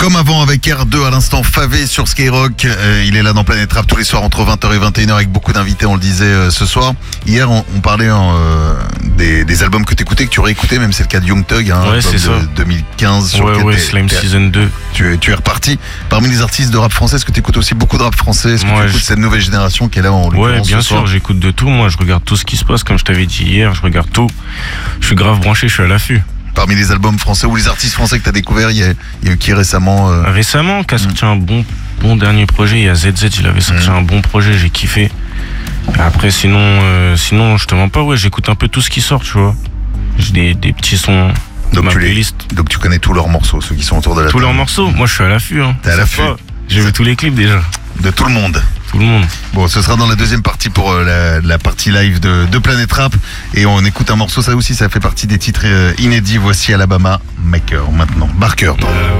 Comme avant avec R2 à l'instant, Favé sur Skyrock. Il est là dans Planète Rap tous les soirs entre 20h et 21h avec beaucoup d'invités, on le disait ce soir. Hier, on parlait des albums que t'écoutais, que tu réécoutais, même c'est le cas de Young Thug, ouais, c'est ça. 2015. Sur ouais, Slime Season 2. Tu es reparti. Parmi les artistes de rap français, est-ce que tu écoutes aussi beaucoup de rap français? Est-ce que tu écoutes cette nouvelle génération qui est là en l'occurrence? Ouais, bien sûr, j'écoute de tout. Moi, je regarde tout ce qui se passe, comme je t'avais dit hier, je regarde tout. Je suis grave branché, je suis à l'affût. Parmi les albums français ou les artistes français que tu as découvert, il y a eu qui récemment Récemment, qui a sorti un bon dernier projet. Il y a ZZ, il avait sorti un bon projet, j'ai kiffé. Après, sinon, je te mens pas, ouais, j'écoute un peu tout ce qui sort, tu vois. J'ai des petits sons de ma playlist. Donc tu connais tous leurs morceaux, ceux qui sont autour de la table. Tous leurs morceaux, moi je suis à l'affût. Hein. T'es à l'affût. J'ai vu tous les clips déjà. De tout le monde. Tout le monde. Bon, ce sera dans la deuxième partie pour la partie live de Planète Rap. Et on écoute un morceau, ça aussi, ça fait partie des titres inédits. Voici Alabama Maker maintenant. Barker, pardon.